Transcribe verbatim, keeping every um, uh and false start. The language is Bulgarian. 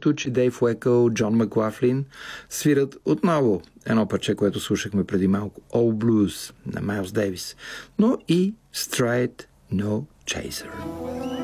Патучи, Дейв Уекъл, Джон Маклафлин свират отново едно парче, което слушахме преди малко, All Blues на Майлс Дейвис, но и Stride No Chaser.